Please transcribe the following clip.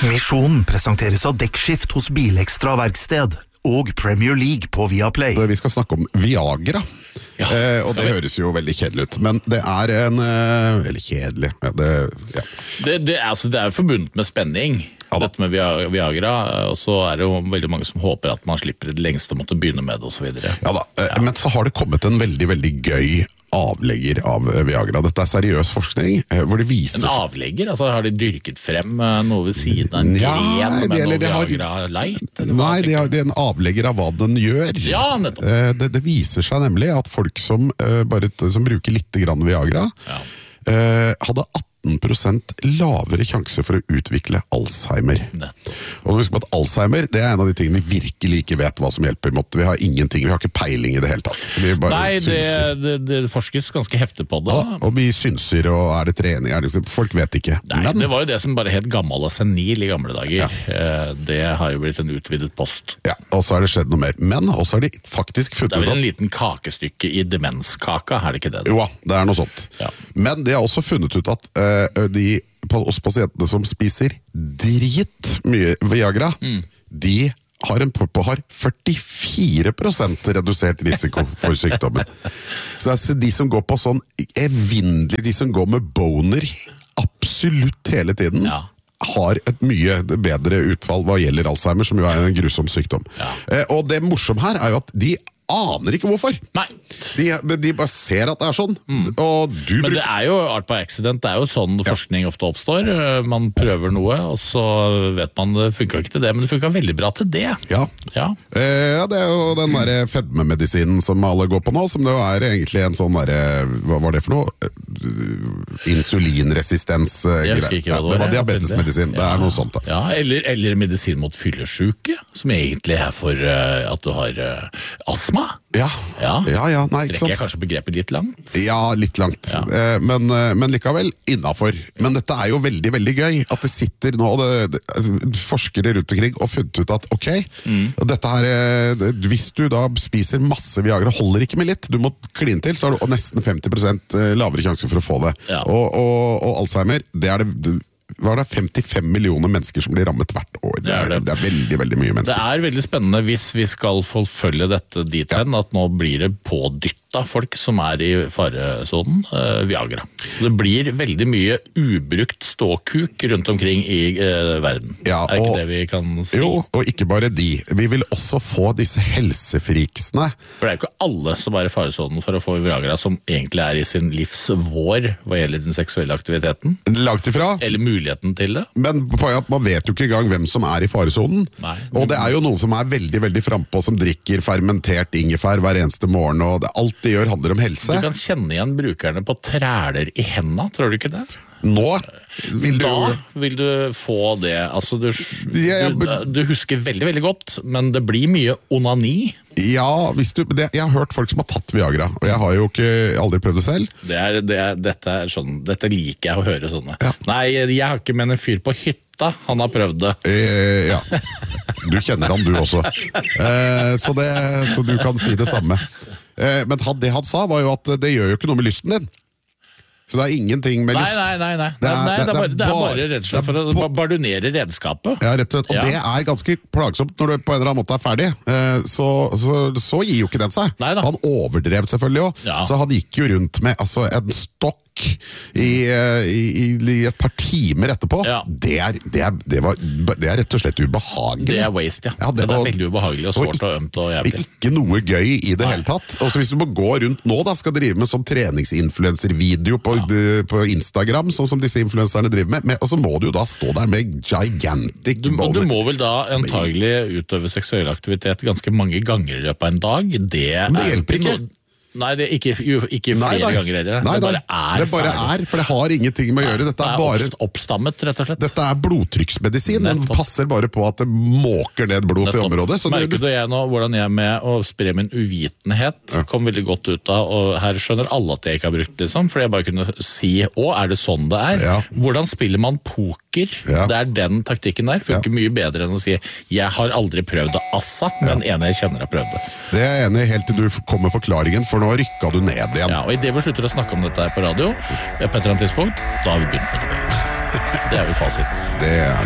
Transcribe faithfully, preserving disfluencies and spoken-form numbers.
Misjon presenteres av Dekkskift hos Bilekstra Verksted og Premier League på Viaplay. Vi skal snakke om Viagra, ja, eh, og det vi? høres jo veldig kjedelig ut, men det er en, eh, veldig kjedelig, ja, det, ja. Det, det, altså, det er jo forbundet med spenning, ja, dette med Viagra, og så er det jo veldig mange som håper at man slipper det lengste å måtte begynne med det, og så videre. Ja da, eh, ja. Men så har det kommet en veldig, veldig gøy avlegger av Viagra. Dette er seriøs forskning, hvor det viser... En avlegger? Altså har de dyrket frem noe ved siden av en ja, gren med det, noe det har, Viagra light? Nei, det er, det er en avlegger av hva den gjør. Ja, nettopp. Det, det viser seg nemlig at folk som, bare, som bruker litt grann Viagra, ja. hadde atten prosent lavere sjanse for å utvikle Alzheimer. Nettopp. Og husk på at Alzheimer, det er en av de tingene vi virkelig ikke vet hva som hjelper mot. Vi har ingenting, vi har ikke peiling i det hele tatt. Vi bare Nei, det, det, det forskes ganske heftig på det. Ja, og vi synser, og er det trening? Er det, folk vet ikke. Nei, Men, det var jo det som bare het gammel og senil i gamle dager. Ja. Det har jo blitt en utvidet post. Ja, og så har det skjedd noe mer. Men også har de faktisk funnet ut at... Det er vel en liten kakestykke i demenskaka, er det ikke det? Jo, det er noe sånt. Ja. Men de har også funnet ut at uh, de oss pasientene som spiser drit mye Viagra, mm. de har, en, har førtifire prosent redusert risiko for sykdommen. Så altså, de som går på sånn evinnelig, de som går med boner absolutt hele tiden, ja. har et mye bedre utfall hva gjelder Alzheimer, som jo er en grusom sykdom. Ja. Eh, og det morsomme her er jo at de aner ikke hvorfor. Nei. De, de bare ser at det er sånn. Mm. Og du Men det er jo art by accident, det er jo sånn ja. forskning ofte oppstår. Man prøver noe, og så vet man det funker ikke til det, men det funker veldig bra til det. Ja, ja. Eh, ja det er jo den der fedmemedisinen som alle går på nå, som det er egentlig en sånn der, hva var det for noe? Insulinresistens. Jeg husker ikke hva det var. Ja, det var diabetesmedisin, ja. det er noe sånt da. Ja, eller, eller medisin mot fyllesyke, som egentlig er for uh, at du har uh, astma. Ja, ja, ja, ja nei, ikke sant. Strekker jeg kanskje begrepet litt langt? Ja, litt langt, ja. Eh, men, men likevel innenfor. Men dette er jo veldig, veldig gøy, at det sitter nå det, det, forskere rundt omkring og funnet ut at ok, mm. dette her, hvis du da spiser masse Viagra, holder ikke med litt, du må kline til, så har du nesten femti prosent lavere sjanse for å få det. Ja. Og, og, og Alzheimer, det er det var det femtifem millioner mennesker som blir rammet hvert år. Det er, det. Det er veldig, veldig mye mennesker. Det er veldig spennende hvis vi skal forfølge dette dit hen, ja. at nå blir det pådyttet folk som er i faresonen, uh, Viagra. Så det blir veldig mye ubrukt ståkuk rundt omkring i uh, verden. Ja, er ikke og, det vi kan si? Jo, og ikke bare de. Vi vil også få disse helsefriksene. For det er jo ikke alle som er i faresonen for å få Viagra som egentlig er i sin livs vår hva gjelder den seksuelle aktiviteten. Langt ifra. Eller muligheten til det. Men poenget at man vet jo ikke engang hvem som er i faresonen. Nei. Og det er jo noen som er veldig, veldig frempå, som drikker fermentert ingefær hver eneste morgen, og det, alt det gjør handler om helse. Du kan kjenne igjen brukerne på træler i hendene, tror du ikke det? Nå vil du... Da vil du få det. Altså, du, ja, du, du husker veldig, veldig godt, men det blir mye onani. Ja, hvis du, det, jeg har hørt folk som har tatt Viagra, og jeg har jo ikke aldri prøvd det selv. Det er, det er, dette, er sånn, dette liker jeg å høre sånne. Ja. Nei, jeg har ikke med en fyr på hytta, han har prøvd det. Eh, ja, du kjenner han du også. Eh, så, det, så du kan si det samme. Eh, men det han sa var jo at det gjør jo ikke noe med lysten din. Så det er ingenting med lyst. Nei, nei, nei. Det er, nei, det er, bare, det er bare rett og slett for å bardunere redskapet. Ja, rett og slett. Og ja. det er ganske plagsomt når du på en eller annen måte er ferdig. Så, så, så gir jo ikke den seg. Neida. Han overdrev selvfølgelig også. Ja. Så han gikk jo rundt med altså, en stokk i, i, i et par timer etterpå. Ja. Det, er, det, er, det, var, det er rett og slett ubehagelig. Det er waste, ja. ja det, det er og, veldig ubehagelig og sårt og, og ømt og jævlig. Ikke noe gøy i det Nei. hele tatt. Og så hvis du må gå rundt nå da, skal drive med sånn treningsinfluencer-video på, ja. på Instagram, sånn som disse influenserne driver med, med, og så må du jo da stå der med gigantic du, du må vel da antagelig utøve seksuell aktivitet ganske mange ganger i løpet av en dag. Det, Men det hjelper ikke. Noe, Nei, det er ikke, ikke flere nei, nei. ganger heller. Nei, det bare er Det bare ferdig. er, for det har ingenting med å gjøre. Dette er, bare, er oppstammet, rett og slett. Dette er blodtrykksmedisin. Den passer bare på at det måker ned blod Nettopp. til området. Så Merker du jeg nå hvordan jeg med å spre min uvitenhet ja. kom veldig godt ut av, og her skjønner alle at jeg ikke har brukt det, liksom, fordi jeg bare kunne si, å, er det sånn det er? Ja. Hvordan spiller man poker? Ja. Det er den taktikken der. Funker ja. mye bedre enn å si, jeg har aldri prøvd det, assa, men ja. ene jeg kjenner har prøvd det. Det er jeg enig helt til du kommer forklaringen, for nå rykka du ned igjen. Ja, og i det vi slutter å snakke om dette her på radio, på et eller annet tidspunkt, da har vi begynt med det. Det er jo fasit. Det er